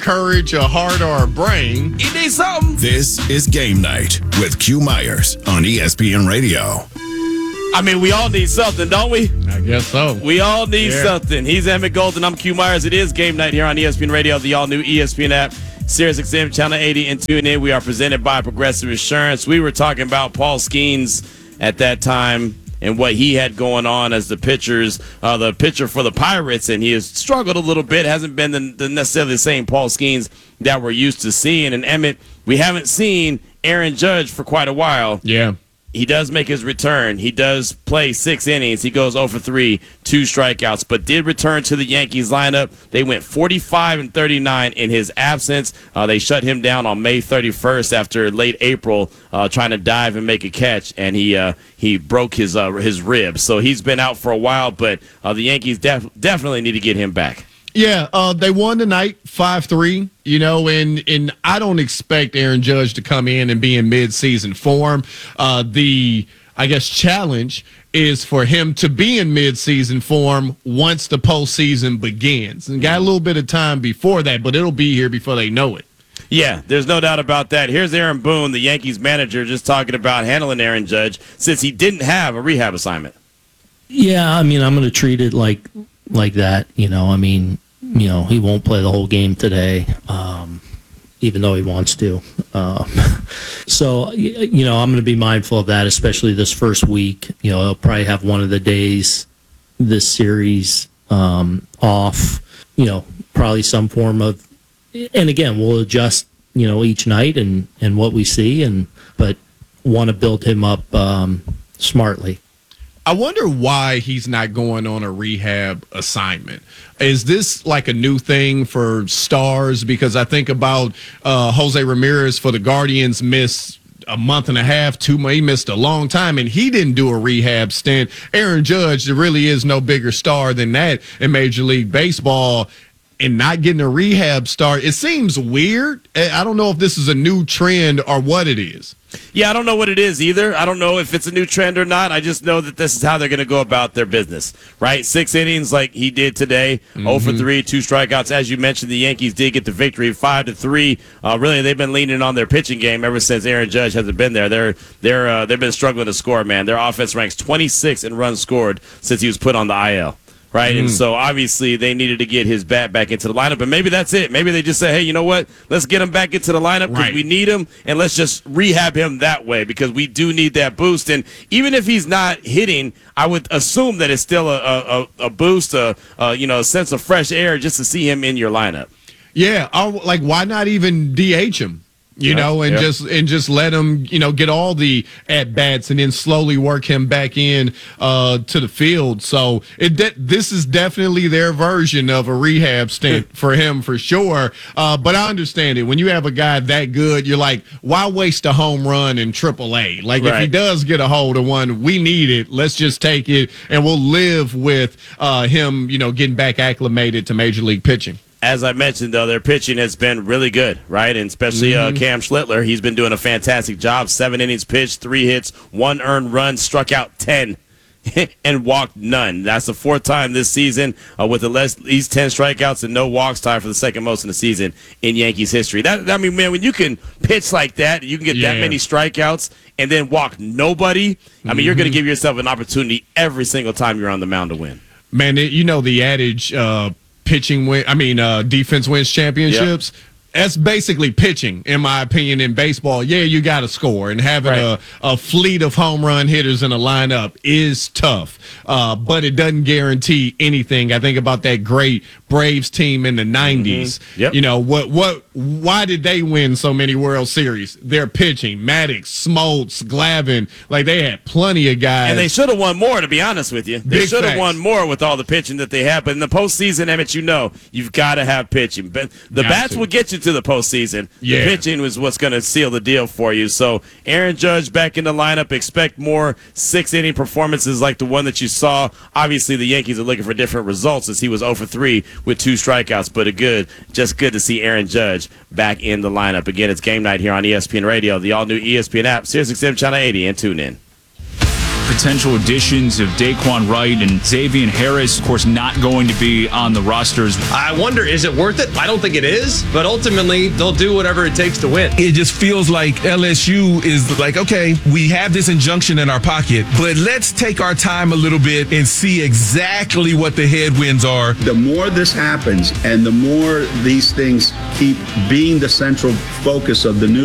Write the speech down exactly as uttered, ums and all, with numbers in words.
courage, a heart, or a brain. He needs something. This is Game Night with Q Myers on E S P N Radio. I mean, we all need something, don't we? I guess so. We all need yeah. something. He's Emmett Golden. I'm Q Myers. It is Game Night here on E S P N Radio, the all-new E S P N app, Sirius X M, Channel eighty, and tune in. We are presented by Progressive Insurance. We were talking about Paul Skeens at that time and what he had going on as the pitchers, uh, the pitcher for the Pirates, and he has struggled a little bit. Hasn't been the, the necessarily the same Paul Skeens that we're used to seeing. And Emmett, we haven't seen Aaron Judge for quite a while. Yeah. He does make his return. He does play six innings. He goes oh for three, two strikeouts, but did return to the Yankees lineup. They went forty-five and thirty-nine in his absence. Uh, they shut him down on May thirty-first after late April, uh, trying to dive and make a catch, and he uh, he broke his uh, his ribs. So he's been out for a while, but uh, the Yankees def- definitely need to get him back. Yeah, uh, they won tonight five three, you know, and, and I don't expect Aaron Judge to come in and be in mid-season form. Uh, the, I guess, challenge is for him to be in mid-season form once the postseason begins. And got a little bit of time before that, but it'll be here before they know it. Yeah, there's no doubt about that. Here's Aaron Boone, the Yankees manager, just talking about handling Aaron Judge since he didn't have a rehab assignment. Yeah, I mean, I'm going to treat it like like that. You know, I mean, you know, he won't play the whole game today, um, even though he wants to. Um, so, you know, I'm going to be mindful of that, especially this first week. You know, he'll probably have one of the days this series um, off, you know, probably some form of, and again, we'll adjust, you know, each night and, and what we see, and but want to build him up um, smartly. I wonder why he's not going on a rehab assignment. Is this like a new thing for stars? Because I think about uh, Jose Ramirez for the Guardians missed a month and a half, two months. He missed a long time, and he didn't do a rehab stint. Aaron Judge, there really is no bigger star than that in Major League Baseball. And not getting a rehab start, it seems weird. I don't know if this is a new trend or what it is. Yeah, I don't know what it is either. I don't know if it's a new trend or not. I just know that this is how they're going to go about their business, right? Six innings like he did today, mm-hmm. oh for three, two strikeouts. As you mentioned, the Yankees did get the victory, five to three. Uh, really, they've been leaning on their pitching game ever since Aaron Judge hasn't been there. They're they're uh, they've been struggling to score, man. Their offense ranks twenty-sixth in runs scored since he was put on the I L. Right, mm. and so obviously they needed to get his bat back into the lineup, and maybe that's it. Maybe they just say, hey, you know what? Let's get him back into the lineup because right. we need him, and let's just rehab him that way because we do need that boost. And even if he's not hitting, I would assume that it's still a a, a boost, a, a you know a sense of fresh air just to see him in your lineup. Yeah, I'll, like why not even D H him? You yeah, know, and yeah. just and just let him, you know, get all the at bats and then slowly work him back in uh, to the field. So it de- this is definitely their version of a rehab stint for him for sure. Uh, but I understand it. When you have a guy that good, you're like, why waste a home run in triple A? Like right. if he does get a hold of one, we need it. Let's just take it, and we'll live with uh, him, you know, getting back acclimated to Major League pitching. As I mentioned, though, their pitching has been really good, right? And especially mm-hmm. uh, Cam Schlittler. He's been doing a fantastic job. Seven innings pitched, three hits, one earned run, struck out ten, and walked none. That's the fourth time this season uh, with at least ten strikeouts and no walks, tied for the second most in the season in Yankees history. That I mean, man, when you can pitch like that, you can get yeah. that many strikeouts and then walk nobody, I mean, mm-hmm. you're going to give yourself an opportunity every single time you're on the mound to win. Man, it, you know the adage, uh, pitching win. I mean, uh, defense wins championships. Yep. That's basically pitching, in my opinion, in baseball. Yeah, you got to score, and having right. a, a fleet of home run hitters in a lineup is tough, uh, but it doesn't guarantee anything. I think about that great Braves team in the nineties. Mm-hmm. Yep. You know, what? What? Why did they win so many World Series? Their pitching, Maddox, Smoltz, Glavine, like they had plenty of guys. And they should have won more, to be honest with you. They should have won more with all the pitching that they had. But in the postseason, Emmett, you know, you've got to have pitching. But the got bats to. will get you to the postseason. Yeah. The pitching was what's going to seal the deal for you. So Aaron Judge back in the lineup. Expect more six-inning performances like the one that you saw. Obviously, the Yankees are looking for different results as he was oh for three with two strikeouts. But a good, just good to see Aaron Judge back in the lineup. Again, it's game night here on E S P N Radio, the all-new E S P N app, Sirius X M Channel eighty, and tune in. The potential additions of Daquan Wright and Xavier Harris, of course, not going to be on the rosters. I wonder, is it worth it? I don't think it is, but ultimately they'll do whatever it takes to win. It just feels like L S U is like, okay, we have this injunction in our pocket, but let's take our time a little bit and see exactly what the headwinds are. The more this happens and the more these things keep being the central focus of the news,